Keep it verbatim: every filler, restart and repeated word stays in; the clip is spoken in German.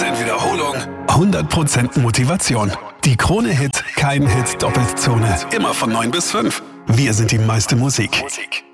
Prozent Wiederholung, hundert Prozent Motivation. Die Krone-Hit, kein Hit, Doppelzone. Immer von neun bis fünf. Wir sind die meiste Musik.